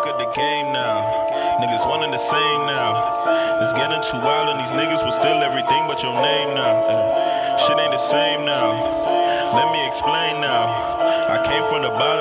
at the game now. Niggas one and the same now. It's getting too wild and these niggas will steal everything but your name now. Shit ain't the same now. Let me explain now. I came from the bottom.